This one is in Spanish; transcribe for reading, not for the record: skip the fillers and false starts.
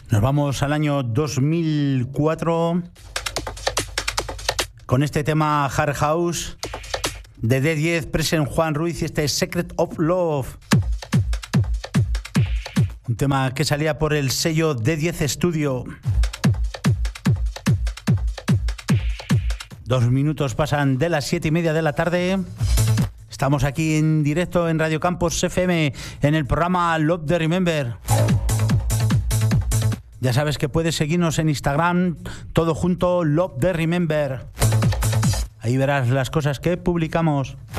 Nos vamos al año 2004 con este tema Hard House de D10, Present Juan Ruiz, y este Secret of Love. Un tema que salía por el sello D10 Studio. 2 minutos pasan de las 7:30 de la tarde. Estamos aquí en directo en Radio Campos FM en el programa Love the Remember. Ya sabes que puedes seguirnos en Instagram, todo junto, Love the Remember. Ahí verás las cosas que publicamos.